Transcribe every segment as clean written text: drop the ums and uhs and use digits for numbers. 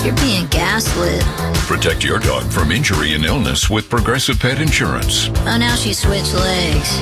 You're being gaslit. Protect your dog from injury and illness with Progressive Pet Insurance. Oh, now she switched legs.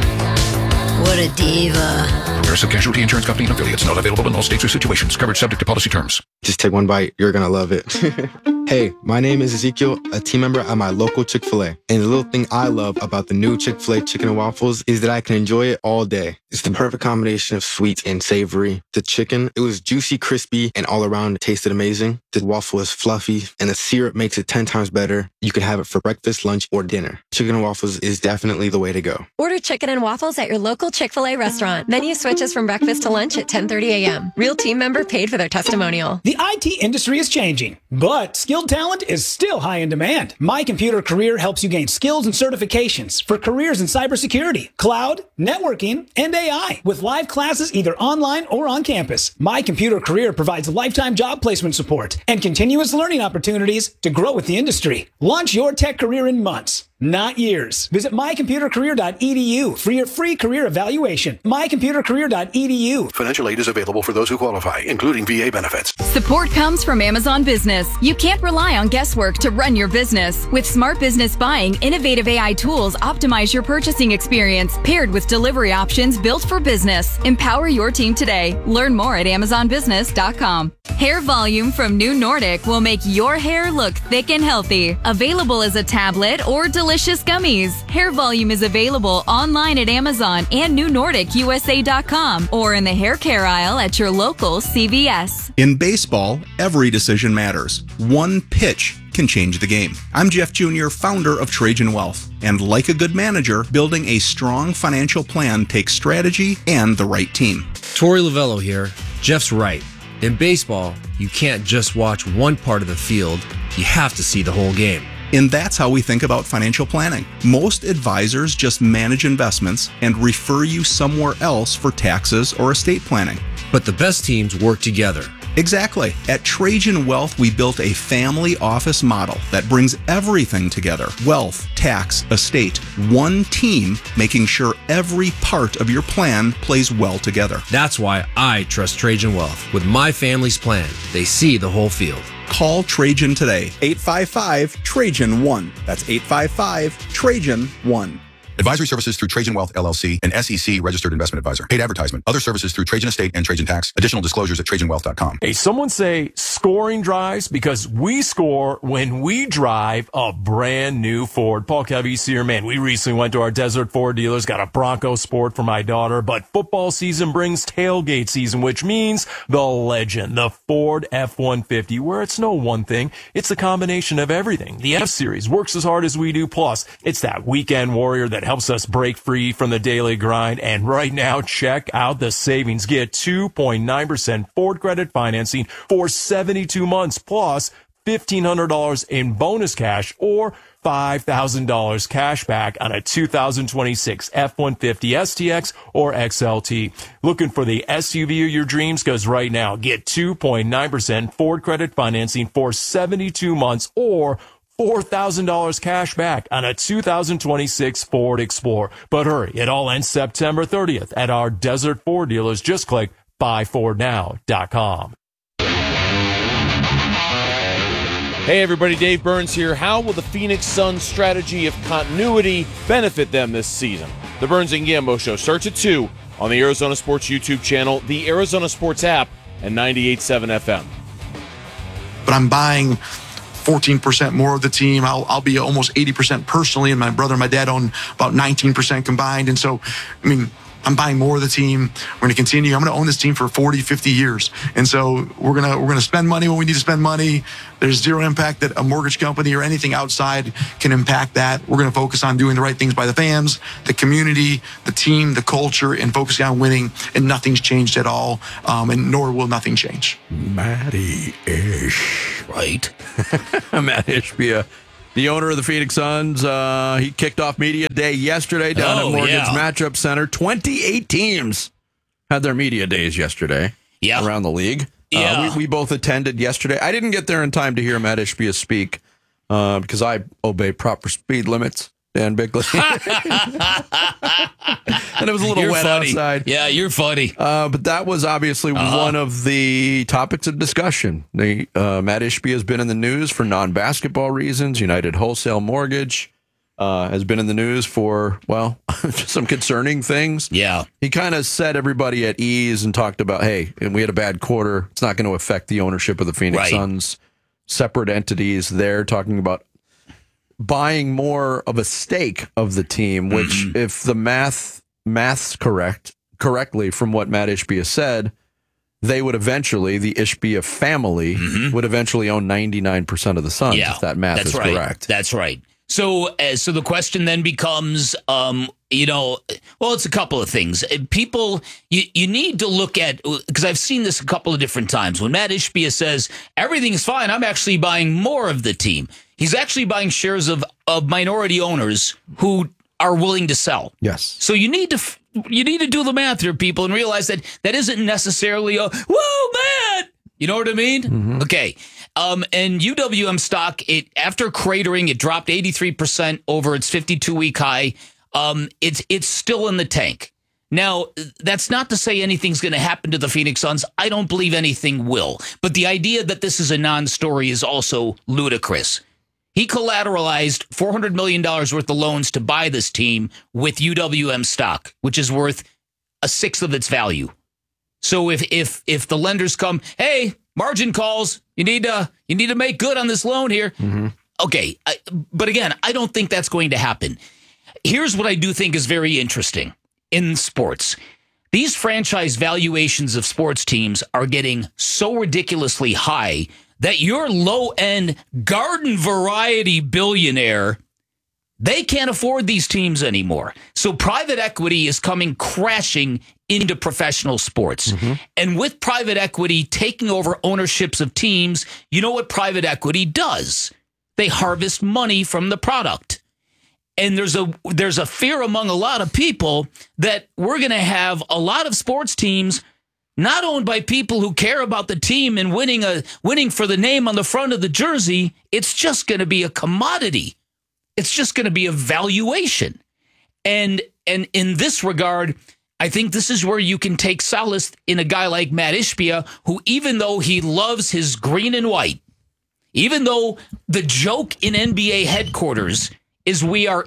What a diva. Progressive Casualty Insurance Company and affiliates. Not available in all states or situations. Coverage subject to policy terms. Just take one bite. You're going to love it. Hey, my name is Ezekiel, a team member at my local Chick-fil-A. And the little thing I love about the new Chick-fil-A chicken and waffles is that I can enjoy it all day. It's the perfect combination of sweet and savory. The chicken, it was juicy, crispy, and all around it tasted amazing. The waffle is fluffy, and the syrup makes it 10 times better. You can have it for breakfast, lunch, or dinner. Chicken and waffles is definitely the way to go. Order chicken and waffles at your local Chick-fil-A restaurant. Menu switches from breakfast to lunch at 10:30 a.m. Real team member paid for their testimonial. The IT industry is changing, but skilled talent is still high in demand. My Computer Career helps you gain skills and certifications for careers in cybersecurity, cloud, networking, and AI with live classes either online or on campus. My Computer Career provides lifetime job placement support and continuous learning opportunities to grow with the industry. Launch your tech career in months, not years. Visit mycomputercareer.edu for your free career evaluation. mycomputercareer.edu. Financial aid is available for those who qualify, including VA benefits. Support comes from Amazon Business. You can't rely on guesswork to run your business. With Smart Business Buying, innovative AI tools optimize your purchasing experience, paired with delivery options built for business. Empower your team today. Learn more at amazonbusiness.com. Hair Volume from New Nordic will make your hair look thick and healthy. Available as a tablet or delicious gummies. Hair Volume is available online at Amazon and NewNordicUSA.com or in the hair care aisle at your local CVS. In baseball, every decision matters. One pitch can change the game. I'm Jeff Jr., founder of Trajan Wealth. And like a good manager, building a strong financial plan takes strategy and the right team. Torey Lavello here. Jeff's right. In baseball, you can't just watch one part of the field. You have to see the whole game. And that's how we think about financial planning. Most advisors just manage investments and refer you somewhere else for taxes or estate planning. But the best teams work together. Exactly. At Trajan Wealth, we built a family office model that brings everything together. Wealth, tax, estate, one team, making sure every part of your plan plays well together. That's why I trust Trajan Wealth. With my family's plan, they see the whole field. Call Trajan today. 855-TRAJAN-1. That's 855-TRAJAN-1. Advisory services through Trajan Wealth, LLC, an SEC registered investment advisor. Paid advertisement. Other services through Trajan Estate and Trajan Tax. Additional disclosures at TrajanWealth.com. Hey, someone say scoring drives because we score when we drive a brand new Ford. Paul Cavese here, man. We recently went to our Desert Ford dealers, got a Bronco Sport for my daughter, but football season brings tailgate season, which means the legend, the Ford F-150, where it's no one thing. It's a combination of everything. The F-Series works as hard as we do. Plus, it's that weekend warrior that helps us break free from the daily grind. And right now, check out the savings. Get 2.9% Ford credit financing for 72 months, plus $1,500 in bonus cash or $5,000 cash back on a 2026 F-150 STX or XLT. Looking for the SUV of your dreams? Because right now, get 2.9% Ford credit financing for 72 months or $4,000 cash back on a 2026 Ford Explorer. But hurry, it all ends September 30th at our Desert Ford dealers. Just click buyfordnow.com. Hey everybody, Dave Burns here. How will the Phoenix Suns' strategy of continuity benefit them this season? The Burns and Gambo Show starts at 2 on the Arizona Sports YouTube channel, the Arizona Sports app, and 98.7 FM. But I'm buying 14% more of the team. I'll be almost 80% personally, and my brother and my dad own about 19% combined. And so, I mean, I'm buying more of the team. We're going to continue. I'm going to own this team for 40, 50 years. And so we're going to spend money when we need to spend money. There's zero impact that a mortgage company or anything outside can impact that. We're going to focus on doing the right things by the fans, the community, the team, the culture, and focusing on winning. And nothing's changed at all, and nor will nothing change. Matty Ish, right? Matt Ishbia, the owner of the Phoenix Suns. He kicked off Media Day yesterday down at Morgan's Matchup Center. 28 teams had their Media Days yesterday around the league. We both attended yesterday. I didn't get there in time to hear Matt Ishbia speak because I obey proper speed limits. Dan Bickley. And it was a little wet outside. Yeah, you're funny. But that was obviously one of the topics of discussion. Matt Ishbia has been in the news for non-basketball reasons. United Wholesale Mortgage has been in the news for, well, some concerning things. Yeah. He kind of set everybody at ease and talked about, hey, and we had a bad quarter. It's not going to affect the ownership of the Phoenix Suns. Separate entities there, talking about buying more of a stake of the team, which if the math's correctly from what Matt Ishbia said, they would eventually, the Ishbia family would eventually own 99% of the Suns if that math is correct. That's right. So the question then becomes, it's a couple of things. People, you need to look at, because I've seen this a couple of different times. When Matt Ishbia says, everything's fine, I'm actually buying more of the team. He's actually buying shares of minority owners who are willing to sell. Yes. So you need to do the math here, people, and realize that isn't necessarily a, whoa, Matt! You know what I mean? Okay. And UWM stock, after cratering, it dropped 83% over its 52-week high. It's still in the tank. Now, that's not to say anything's going to happen to the Phoenix Suns. I don't believe anything will. But the idea that this is a non-story is also ludicrous. He collateralized $400 million worth of loans to buy this team with UWM stock, which is worth a sixth of its value. So if the lenders come, hey, margin calls, you need to make good on this loan here. Okay, but again, I don't think that's going to happen. Here's what I do think is very interesting in sports. These franchise valuations of sports teams are getting so ridiculously high that your low-end garden variety billionaire, they can't afford these teams anymore. So private equity is coming crashing into professional sports. And with private equity taking over ownerships of teams, you know what private equity does? They harvest money from the product. And there's a fear among a lot of people that we're going to have a lot of sports teams not owned by people who care about the team and winning for the name on the front of the jersey. It's just going to be a commodity. It's just going to be a valuation. And in this regard, I think this is where you can take solace in a guy like Matt Ishbia, who, even though he loves his green and white, even though the joke in NBA headquarters is we are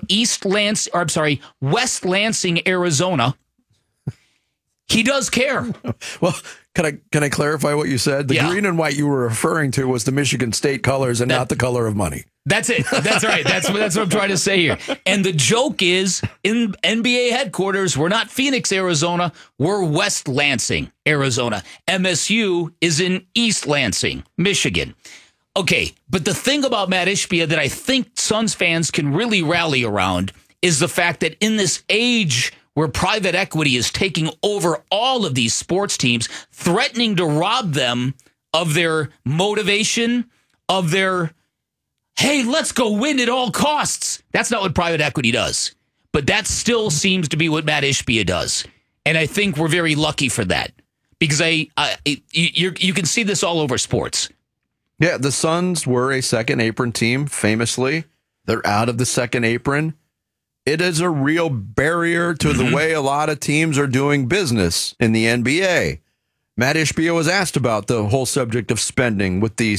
West Lansing, Arizona, he does care. Well, can I clarify what you said? The green and white you were referring to was the Michigan State colors and not the color of money. That's it. That's right. That's what I'm trying to say here. And the joke is, in NBA headquarters, we're not Phoenix, Arizona. We're West Lansing, Arizona. MSU is in East Lansing, Michigan. Okay, but the thing about Matt Ishbia that I think Suns fans can really rally around is the fact that in this age where private equity is taking over all of these sports teams, threatening to rob them of their motivation, of their, hey, let's go win at all costs. That's not what private equity does. But that still seems to be what Matt Ishbia does. And I think we're very lucky for that, because you can see this all over sports. Yeah, the Suns were a second apron team, famously. They're out of the second apron. It is a real barrier to the way a lot of teams are doing business in the NBA. Matt Ishbia was asked about the whole subject of spending with the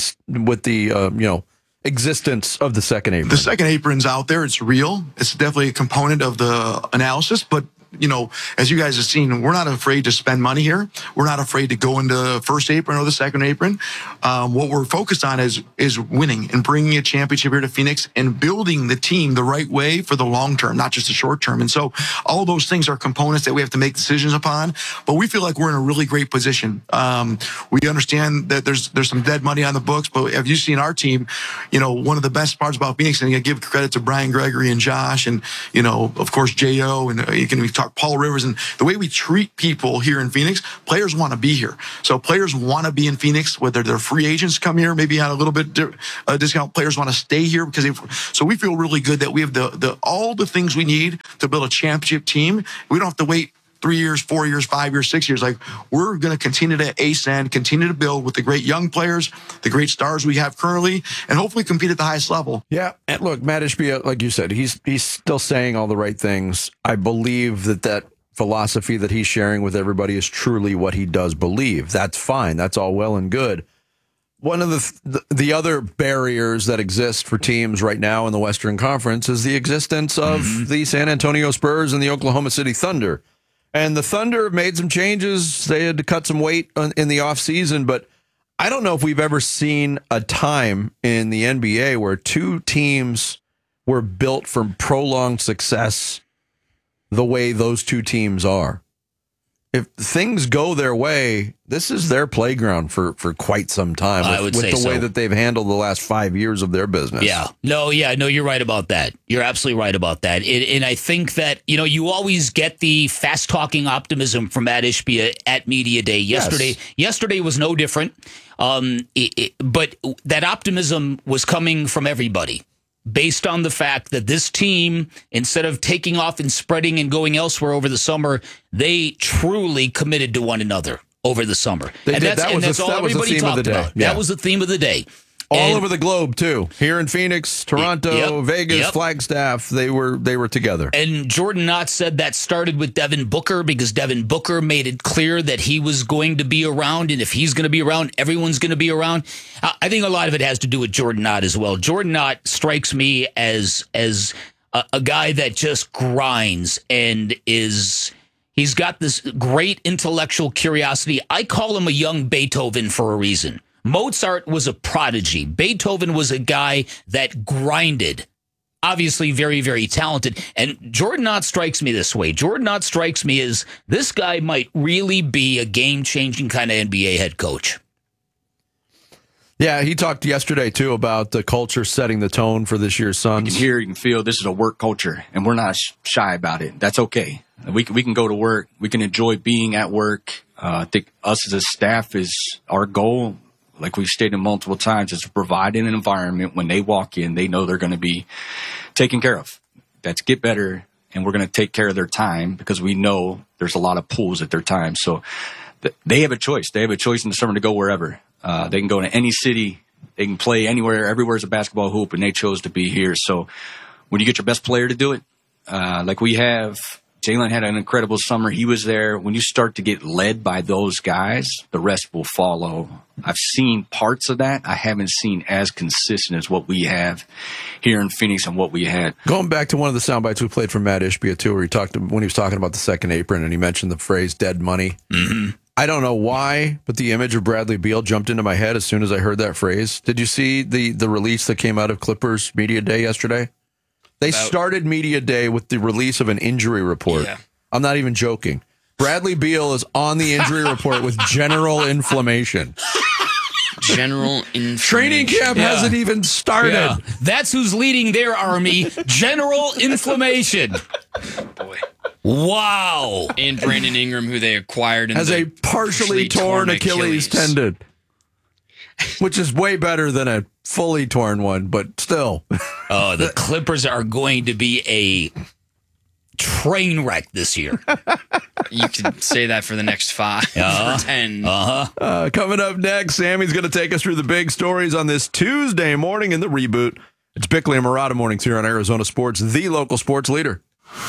existence of the second apron. The second apron's out there. It's real. It's definitely a component of the analysis, but as you guys have seen, we're not afraid to spend money here. We're not afraid to go into the first apron or the second apron. What we're focused on is winning and bringing a championship here to Phoenix and building the team the right way for the long term, not just the short term. And so all those things are components that we have to make decisions upon. But we feel like we're in a really great position. We understand that there's some dead money on the books, but have you seen our team? One of the best parts about Phoenix, and I give credit to Brian Gregory and Josh, and of course J.O. and we talk Paul Rivers, and the way we treat people here in Phoenix, players want to be here. So players want to be in Phoenix, whether they're free agents come here, maybe at a little bit discount. Players want to stay here so we feel really good that we have all the things we need to build a championship team. We don't have to wait 3 years, 4 years, 5 years, 6 years. Like, we're going to continue to ascend, continue to build with the great young players, the great stars we have currently, and hopefully compete at the highest level. Yeah, and look, Matt Ishbia, like you said, he's still saying all the right things. I believe that philosophy that he's sharing with everybody is truly what he does believe. That's fine. That's all well and good. One of the other barriers that exist for teams right now in the Western Conference is the existence of the San Antonio Spurs and the Oklahoma City Thunder. And the Thunder have made some changes. They had to cut some weight in the offseason, but I don't know if we've ever seen a time in the NBA where two teams were built for prolonged success the way those two teams are. If things go their way, this is their playground for quite some time. I would say with the so. way that they've handled the last 5 years of their business. Yeah. No, you're right about that. You're absolutely right about that. And I think that, you always get the fast-talking optimism from Matt Ishbia at Media Day yesterday. Yes. Yesterday was no different, but that optimism was coming from everybody, based on the fact that this team, instead of taking off and spreading and going elsewhere over the summer, they truly committed to one another over the summer. That's all everybody talked about. Yeah. That was the theme of the day. All over the globe, too. Here in Phoenix, Toronto, Vegas, Flagstaff, they were together. And Jordan Knott said that started with Devin Booker, because Devin Booker made it clear that he was going to be around, and if he's going to be around, everyone's going to be around. I think a lot of it has to do with Jordan Knott as well. Jordan Knott strikes me as a guy that just grinds and he's got this great intellectual curiosity. I call him a young Beethoven for a reason. Mozart was a prodigy. Beethoven was a guy that grinded. Obviously very, very talented. And Jordan Knott strikes me this way. Jordan Knott strikes me as this guy might really be a game-changing kind of NBA head coach. Yeah, he talked yesterday, too, about the culture setting the tone for this year's Suns. You can hear, you can feel this is a work culture, and we're not shy about it. That's okay. We can go to work. We can enjoy being at work. I think us as a staff is our goal. Like we've stated multiple times, is to provide an environment when they walk in, they know they're going to be taken care of. That's get better, and we're going to take care of their time because we know there's a lot of pulls at their time. So they have a choice. They have a choice in the summer to go wherever. They can go to any city. They can play anywhere. Everywhere's a basketball hoop, and they chose to be here. So when you get your best player to do it, like we have, Jalen had an incredible summer. He was there. When you start to get led by those guys, the rest will follow. I've seen parts of that. I haven't seen as consistent as what we have here in Phoenix and what we had. Going back to one of the sound bites we played from Matt Ishbia, too, where when he was talking about the second apron and he mentioned the phrase dead money. Mm-hmm. I don't know why, but the image of Bradley Beal jumped into my head as soon as I heard that phrase. Did you see the release that came out of Clippers Media Day yesterday? They started Media Day with the release of an injury report. Yeah. I'm not even joking. Bradley Beal is on the injury report with general inflammation. General inflammation. Training camp hasn't even started. Yeah. That's who's leading their army. General inflammation. Boy. Wow. And Brandon Ingram, who they acquired. Has a partially torn Achilles tendon. Which is way better than a fully torn one, but still. Oh, the Clippers are going to be a train wreck this year. You could say that for the next 5 or 10. Coming up next, Sammy's going to take us through the big stories on this Tuesday morning in the Reboot. It's Bickley and Murata mornings here on Arizona Sports, the local sports leader.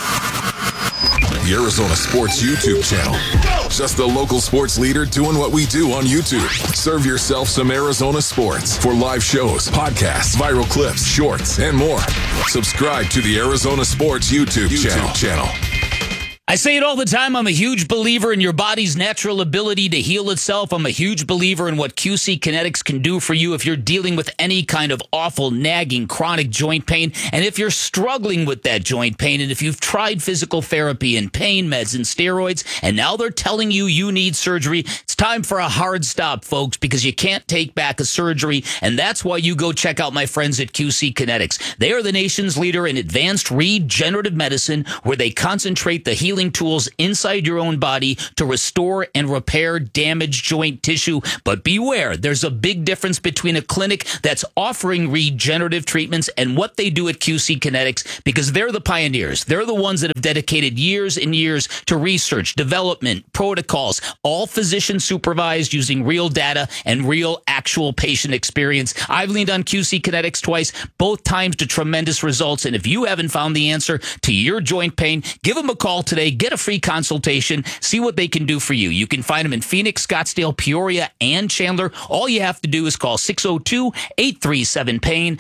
The Arizona Sports YouTube channel. Just the local sports leader doing what we do on YouTube. Serve yourself some Arizona sports for live shows, podcasts, viral clips, shorts, and more. Subscribe to the Arizona Sports YouTube channel. I say it all the time. I'm a huge believer in your body's natural ability to heal itself. I'm a huge believer in what QC Kinetics can do for you if you're dealing with any kind of awful, nagging, chronic joint pain. And if you're struggling with that joint pain, and if you've tried physical therapy and pain meds and steroids, and now they're telling you need surgery, it's time for a hard stop, folks, because you can't take back a surgery. And that's why you go check out my friends at QC Kinetics. They are the nation's leader in advanced regenerative medicine, where they concentrate the healing healing tools inside your own body to restore and repair damaged joint tissue. But beware, there's a big difference between a clinic that's offering regenerative treatments and what they do at QC Kinetics, because they're the pioneers. They're the ones that have dedicated years and years to research, development, protocols, all physician supervised using real data and real actual patient experience. I've leaned on QC Kinetics twice, both times to tremendous results. And if you haven't found the answer to your joint pain, give them a call today. Get a free consultation. See what they can do for you. You can find them in Phoenix, Scottsdale, Peoria, and Chandler. All you have to do is call 602-837-PAIN,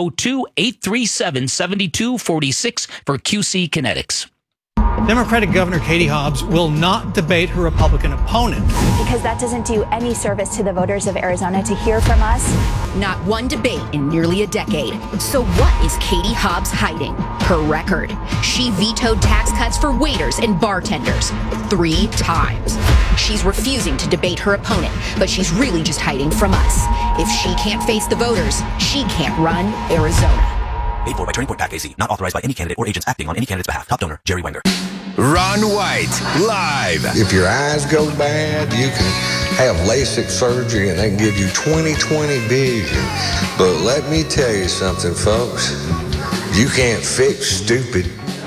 602-837-7246 for QC Kinetics. Democratic Governor Katie Hobbs will not debate her Republican opponent. Because that doesn't do any service to the voters of Arizona to hear from us. Not one debate in nearly a decade. So what is Katie Hobbs hiding? Her record. She vetoed tax cuts for waiters and bartenders 3 times. She's refusing to debate her opponent, but she's really just hiding from us. If she can't face the voters, she can't run Arizona. Paid for by Turning Point PAC AZ. Not authorized by any candidate or agents acting on any candidate's behalf. Top donor, Jerry Wenger. Ron White, live. If your eyes go bad, you can have LASIK surgery and they can give you 20/20 vision. But let me tell you something, folks. You can't fix stupid.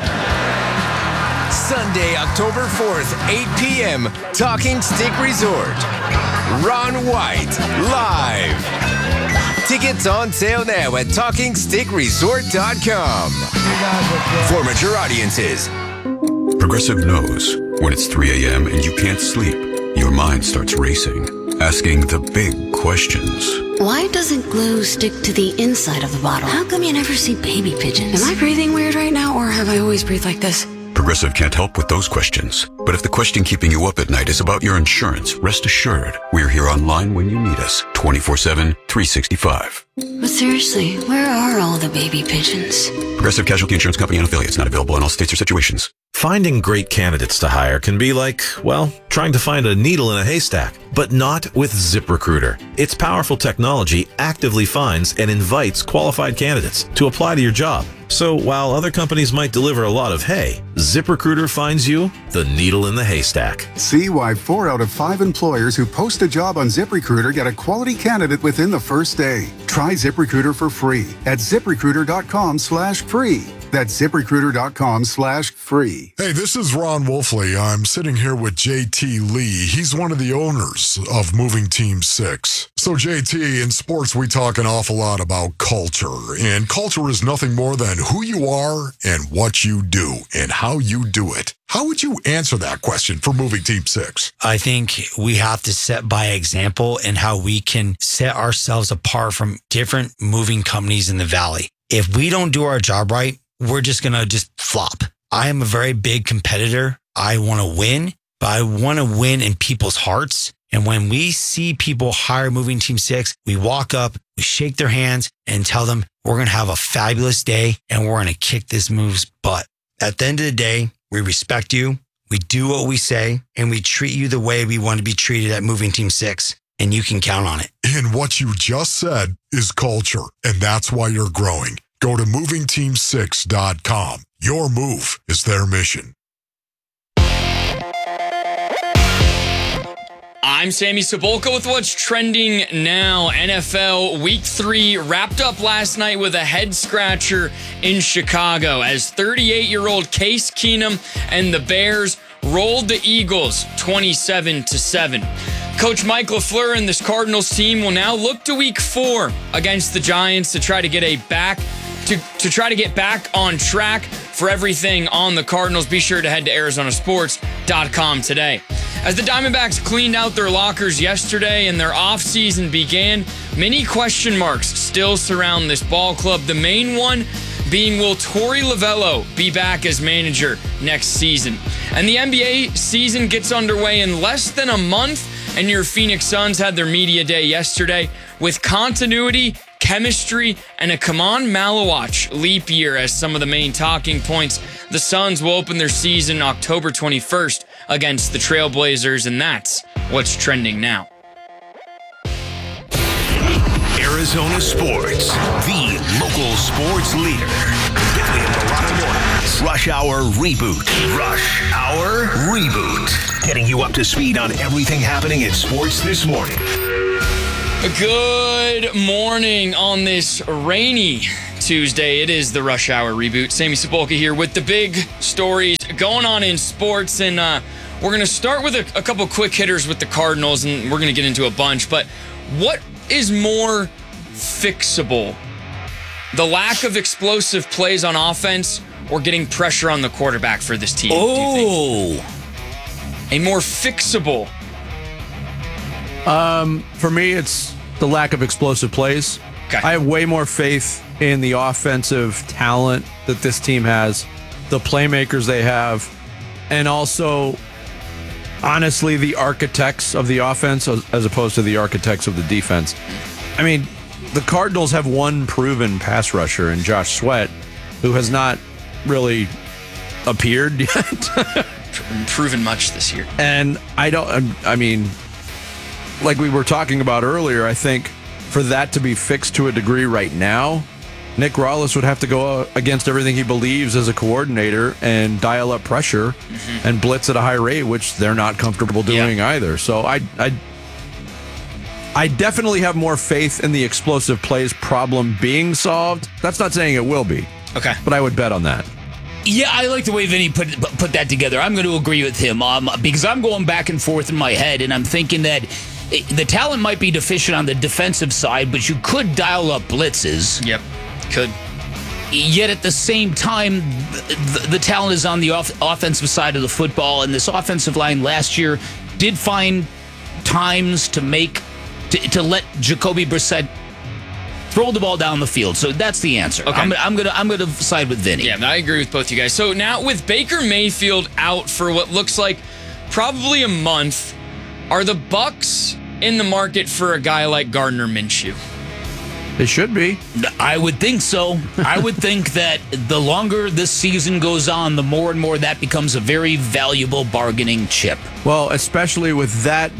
Sunday, October 4th, 8 p.m., Talking Stick Resort. Ron White, live. Tickets on sale now at TalkingStickResort.com. For mature audiences. Progressive knows when it's 3 a.m. and you can't sleep, your mind starts racing, asking the big questions. Why doesn't glue stick to the inside of the bottle? How come you never see baby pigeons? Am I breathing weird right now, or have I always breathed like this? Progressive can't help with those questions. But if the question keeping you up at night is about your insurance, rest assured, we're here online when you need us, 24/7, 365. But seriously, where are all the baby pigeons? Progressive Casualty Insurance Company and affiliates, not available in all states or situations. Finding great candidates to hire can be like, well, trying to find a needle in a haystack, but not with ZipRecruiter. Its powerful technology actively finds and invites qualified candidates to apply to your job. So while other companies might deliver a lot of hay, ZipRecruiter finds you the needle in the haystack. See why 4 out of 5 employers who post a job on ZipRecruiter get a quality candidate within the first day. Try ZipRecruiter for free at ZipRecruiter.com/free. That's ZipRecruiter.com/free. Hey, this is Ron Wolfley. I'm sitting here with JT Lee. He's one of the owners of Moving Team 6. So JT, in sports, we talk an awful lot about culture. And culture is nothing more than who you are and what you do and how you do it. How would you answer that question for Moving Team 6? I think we have to set by example in how we can set ourselves apart from different moving companies in the Valley. If we don't do our job right, we're just going to flop. I am a very big competitor. I want to win, but I want to win in people's hearts. And when we see people hire Moving Team 6, we walk up, we shake their hands and tell them we're going to have a fabulous day and we're going to kick this move's butt. At the end of the day, we respect you, we do what we say, and we treat you the way we want to be treated at Moving Team 6. And you can count on it. And what you just said is culture, and that's why you're growing. Go to movingteam6.com. Your move is their mission. I'm Sammy Sabolka with what's trending now. NFL Week 3 wrapped up last night with a head-scratcher in Chicago as 38-year-old Case Keenum and the Bears rolled the Eagles 27-7. Coach Mike LaFleur and this Cardinals team will now look to Week 4 against the Giants to try to get back on track for everything on the Cardinals. Be sure to head to ArizonaSports.com today. As the Diamondbacks cleaned out their lockers yesterday and their offseason began, many question marks still surround this ball club. The main one being, will Torey Lovello be back as manager next season? And the NBA season gets underway in less than a month, and your Phoenix Suns had their media day yesterday with continuity, chemistry, and a Kaman Malawach leap year as some of the main talking points. The Suns will open their season October 21st against the Trailblazers, and that's what's trending now. Arizona Sports, the local sports leader. Bentley and Baratta Mornings. Rush Hour Reboot. Rush Hour Reboot. Getting you up to speed on everything happening in sports this morning. Good morning on this rainy Tuesday. It is the Rush Hour Reboot. Sammy Sepulka here with the big stories going on in sports. And we're going to start with a couple quick hitters with the Cardinals, and we're going to get into a bunch. But what is more fixable? The lack of explosive plays on offense or getting pressure on the quarterback for this team? Oh. A more fixable. For me, it's the lack of explosive plays. Okay. I have way more faith in the offensive talent that this team has, the playmakers they have, and also, honestly, the architects of the offense as opposed to the architects of the defense. I mean, the Cardinals have one proven pass rusher in Josh Sweat, who has not really appeared yet. Proven much this year. And I mean, like we were talking about earlier, I think for that to be fixed to a degree right now, Nick Rawlis would have to go against everything he believes as a coordinator and dial up pressure and blitz at a high rate, which they're not comfortable doing either. So I definitely have more faith in the explosive plays problem being solved. That's not saying it will be. Okay. But I would bet on that. Yeah, I like the way Vinny put that together. I'm going to agree with him because I'm going back and forth in my head, and I'm thinking that the talent might be deficient on the defensive side, but you could dial up blitzes. Yep, could. Yet at the same time, the talent is on the offensive side of the football, and this offensive line last year did find times to let Jacoby Brissett throw the ball down the field. So that's the answer. Okay. I'm gonna side with Vinny. Yeah, I agree with both you guys. So now with Baker Mayfield out for what looks like probably a month, are the Bucs in the market for a guy like Gardner Minshew? They should be. I would think so. I would think that the longer this season goes on, the more and more that becomes a very valuable bargaining chip. Well, especially with that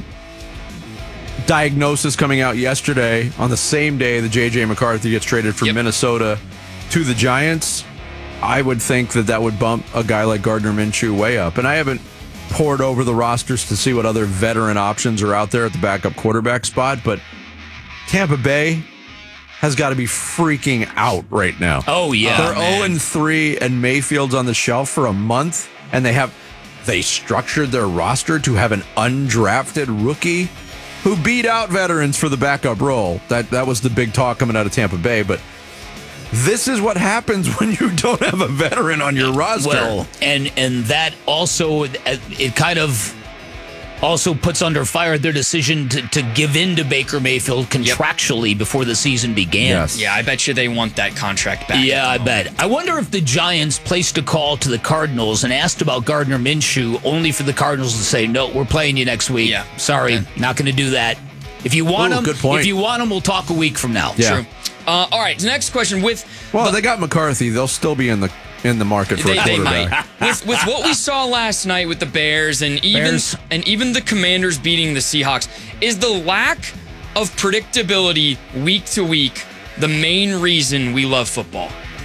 diagnosis coming out yesterday on the same day that J.J. McCarthy gets traded from Minnesota to the Giants, I would think that would bump a guy like Gardner Minshew way up. And I haven't poured over the rosters to see what other veteran options are out there at the backup quarterback spot, but Tampa Bay has got to be freaking out right now. Oh, yeah. They're 0-3, and Mayfield's on the shelf for a month, and they structured their roster to have an undrafted rookie who beat out veterans for the backup role. That was the big talk coming out of Tampa Bay, but this is what happens when you don't have a veteran on your roster. Well, and that also, it kind of also puts under fire their decision to give in to Baker Mayfield contractually before the season began. Yes. Yeah, I bet you they want that contract back. Yeah, I bet. I wonder if the Giants placed a call to the Cardinals and asked about Gardner Minshew, only for the Cardinals to say, no, we're playing you next week. Yeah. Sorry, not going to do that. If you want him, good point. If you want him, we'll talk a week from now. Yeah. True. All right, next question. They got McCarthy. They'll still be in the market for a quarterback. They might. with what we saw last night with the Bears and even the Commanders beating the Seahawks, is the lack of predictability week to week the main reason we love football?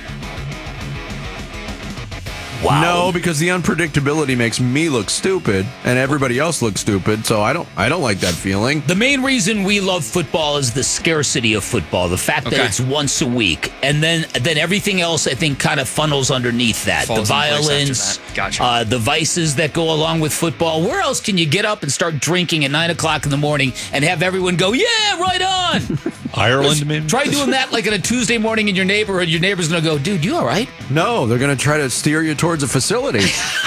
Wow. No, because the unpredictability makes me look stupid and everybody else looks stupid. So I don't like that feeling. The main reason we love football is the scarcity of football, the fact that it's once a week, and then everything else I think kind of funnels underneath that. Falls the in place violence, after that. Gotcha. The vices that go along with football. Where else can you get up and start drinking at 9:00 in the morning and have everyone go, yeah, right on? Ireland, maybe? Try doing that like on a Tuesday morning in your neighborhood. Your neighbor's going to go, dude, you all right? No, they're going to try to steer you towards a facility.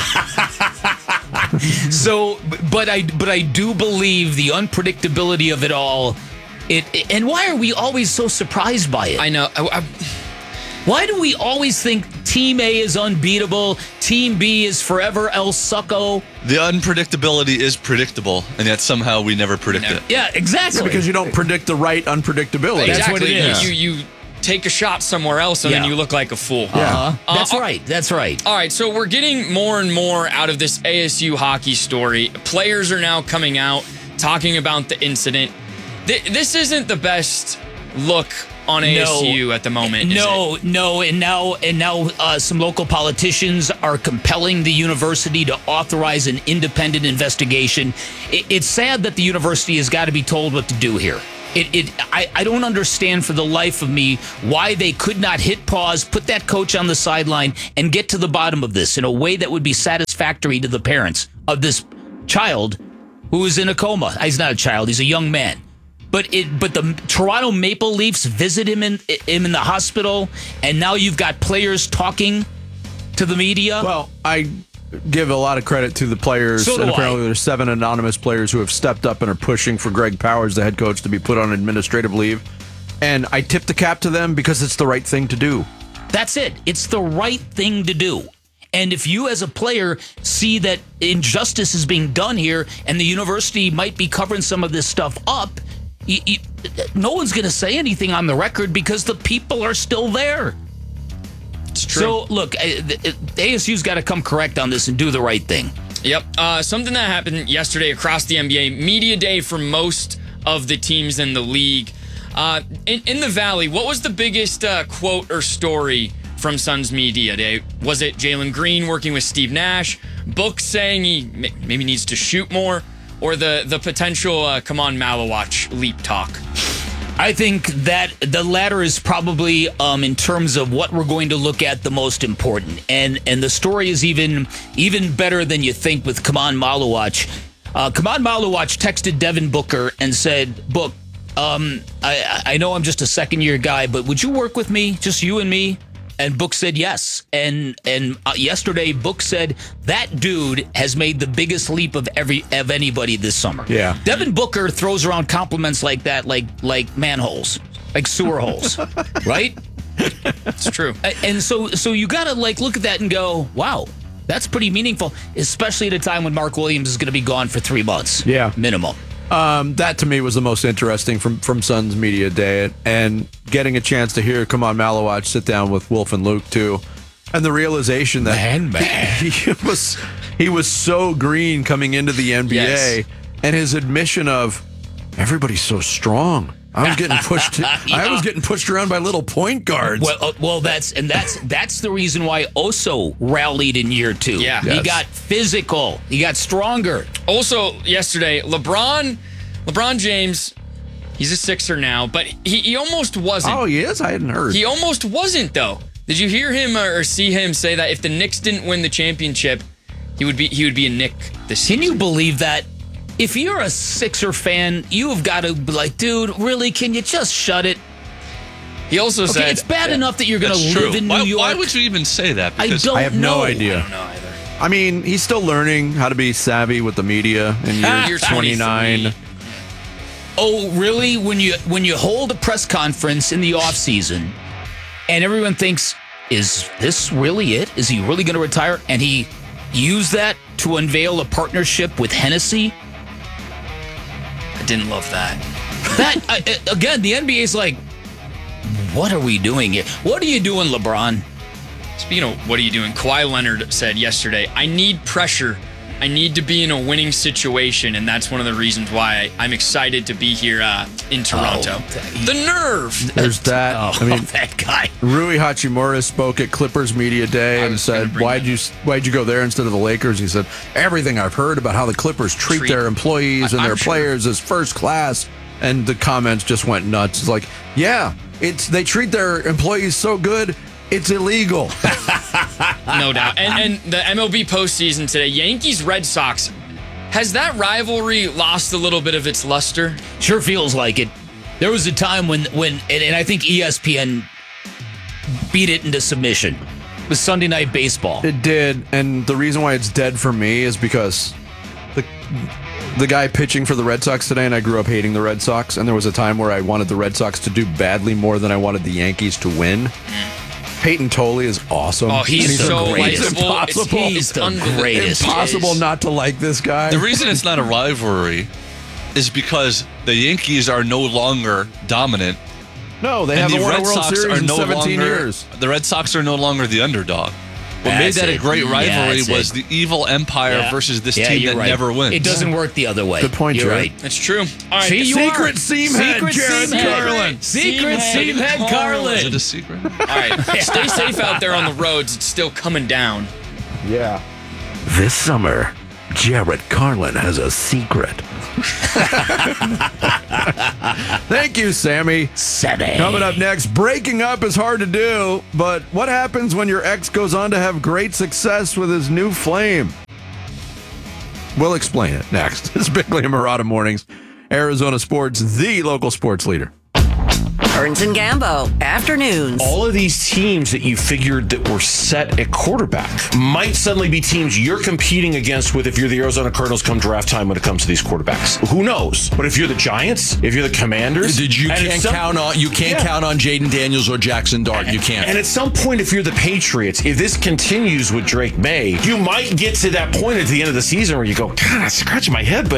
So, but I do believe the unpredictability of it all. And why are we always so surprised by it? I know. Why do we always think Team A is unbeatable, Team B is forever El Succo? The unpredictability is predictable, and yet somehow we never predict it. Yeah, exactly. Because you don't predict the right unpredictability. Exactly. That's what it is. You take a shot somewhere else, and then you look like a fool. Yeah. That's right. That's right. All right, so we're getting more and more out of this ASU hockey story. Players are now coming out, talking about the incident. This isn't the best look on ASU at the moment. No. And now some local politicians are compelling the university to authorize an independent investigation. It's sad that the university has got to be told what to do here. I don't understand for the life of me why they could not hit pause, put that coach on the sideline, and get to the bottom of this in a way that would be satisfactory to the parents of this child who is in a coma. He's not a child; he's a young man. But the Toronto Maple Leafs visit him in the hospital, and now you've got players talking to the media. Well, I give a lot of credit to the players, and apparently there's 7 anonymous players who have stepped up and are pushing for Greg Powers, the head coach, to be put on administrative leave. And I tip the cap to them because it's the right thing to do. That's it. It's the right thing to do. And if you as a player see that injustice is being done here and the university might be covering some of this stuff up, no one's going to say anything on the record because the people are still there. It's true. So, look, ASU's got to come correct on this and do the right thing. Yep. Something that happened yesterday across the NBA, media day for most of the teams in the league. In the Valley, what was the biggest quote or story from Suns Media Day? Was it Jalen Green working with Steve Nash, Book saying he maybe needs to shoot more, or the potential Kaman Malawach leap talk? I think that the latter is probably, in terms of what we're going to look at, the most important. And the story is even better than you think with Kaman Malawach. Kaman Malawach texted Devin Booker and said, Book, I know I'm just a second-year guy, but would you work with me, just you and me? And Book said yes. And yesterday, Book said that dude has made the biggest leap of anybody this summer. Yeah. Devin Booker throws around compliments like that, like manholes, like sewer holes, right? It's true. And so you got to look at that and go, wow, that's pretty meaningful, especially at a time when Mark Williams is going to be gone for 3 months. Yeah. Minimum. That to me was the most interesting from Suns Media Day, and getting a chance to hear Kaman Malawach sit down with Wolf and Luke too, and the realization that he was so green coming into the NBA, yes. And his admission of everybody's so strong. I was getting pushed. I was getting pushed around by little point guards. Well, that's the reason why Oso rallied in year 2. Yeah, he got physical. He got stronger. Also, yesterday, LeBron James, he's a Sixer now, but he almost wasn't. Oh, he is? I hadn't heard. He almost wasn't, though. Did you hear him or see him say that if the Knicks didn't win the championship, he would be a Knick this season? Can you believe that? If you're a Sixer fan, you have got to be like, dude, really? Can you just shut it? He also said it's bad enough that you're going to live in New York. Why would you even say that? Because I have no idea. I don't know either. I mean, he's still learning how to be savvy with the media in year 29. Oh, really? When you hold a press conference in the offseason and everyone thinks, is this really it? Is he really going to retire? And he used that to unveil a partnership with Hennessy? I didn't love that. Again, the NBA's like, what are we doing here? What are you doing, LeBron? Speaking of what are you doing, Kawhi Leonard said yesterday, I need pressure. I need to be in a winning situation, and that's one of the reasons why I'm excited to be here in Toronto. The nerve! There's that. I mean, that guy. Rui Hachimura spoke at Clippers Media Day and said, why'd you go there instead of the Lakers? He said, everything I've heard about how the Clippers treat their employees and their players is first class. And the comments just went nuts. It's like, yeah, they treat their employees so good, it's illegal. No doubt. And the MLB postseason today, Yankees-Red Sox, has that rivalry lost a little bit of its luster? Sure feels like it. There was a time when and I think ESPN beat it into submission with Sunday Night Baseball. It did, and the reason why it's dead for me is because the guy pitching for the Red Sox today, and I grew up hating the Red Sox, and there was a time where I wanted the Red Sox to do badly more than I wanted the Yankees to win. Peyton Tolley is awesome. Oh, he's so likable. He's the greatest. Impossible not to like this guy. The reason it's not a rivalry is because the Yankees are no longer dominant. No, they haven't won a World Series in 17 years. The Red Sox are no longer the underdog. What made that a great rivalry was the evil Empire versus this team that never wins. It doesn't work the other way. Good point, You're Jared. right. That's true. All right. See, you Secret are. seam head, Jared Carlin. Secret seam head Carlin. Is it a secret? All right. Stay safe out there on the roads. It's still coming down. Yeah. This summer, Jared Carlin has a secret. Thank you, Sammy. Coming up next, breaking up is hard to do, but what happens when your ex goes on to have great success with his new flame? We'll explain it next. It's Bickley and Marotta Mornings, Arizona Sports, the local sports leader. Burns and Gambo, afternoons. All of these teams that you figured that were set at quarterback might suddenly be teams you're competing against with if you're the Arizona Cardinals come draft time when it comes to these quarterbacks. Who knows? But if you're the Giants, if you're the Commanders, You can't count on Jaden Daniels or Jackson Dart. You can't. And at some point, if you're the Patriots, if this continues with Drake May, you might get to that point at the end of the season where you go, God, I'm scratching my head, but